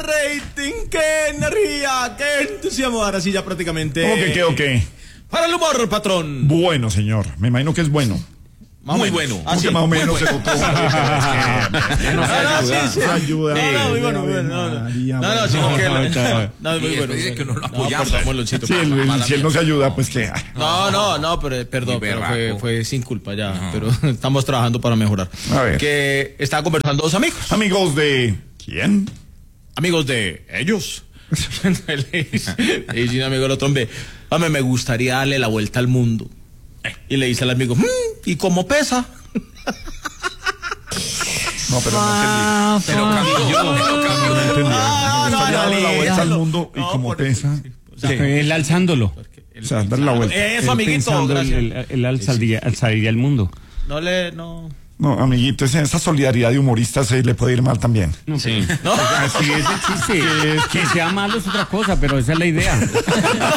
rating, qué energía, qué entusiasmo. Ahora sí ya prácticamente. ¿Cómo que qué o qué? Para el humor, patrón. Bueno, señor, me imagino que es bueno. Muy bueno. ¿Cómo que más o menos se votó? Ayuda. No, muy bueno, muy bueno. No, sino que... No, muy bueno. Dice que no lo apoyamos. Sí, si él no se ayuda, pues que... No, pero perdón, pero fue sin culpa ya. Pero estamos trabajando para mejorar. A ver. Que estaba conversando dos amigos. Amigos de... ¿Quién? Amigos de ellos. Le dice un amigo al otro, hombre, me gustaría darle la vuelta al mundo. Y le dice al amigo, ¿y cómo pesa? No, pero no entendí. Pero cambió. No entendí. Me gustaría darle la vuelta al mundo y No, como por pesa. Él alzándolo. O sea, darle la vuelta. Eso, amiguito, gracias. Él alzaría el mundo. No, amiguito, esa solidaridad de humoristas le puede ir mal también. Sí. Así es el chiste. Que sea malo es otra cosa, pero esa es la idea.